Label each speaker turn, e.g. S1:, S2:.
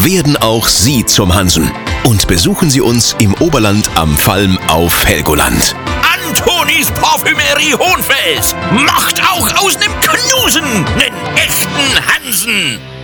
S1: werden auch Sie zum Hansen. Und besuchen Sie uns im Oberland am Valm auf Helgoland.
S2: Antonis Parfümerie Hohenfels macht auch aus nem Knusen nen echten Hansen.